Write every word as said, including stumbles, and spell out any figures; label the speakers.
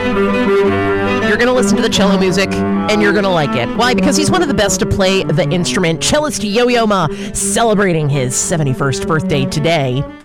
Speaker 1: You're going to listen to the cello music, and you're going to like it. Why? Because he's one of the best to play the instrument. Cellist Yo-Yo Ma, celebrating his seventy-first birthday today.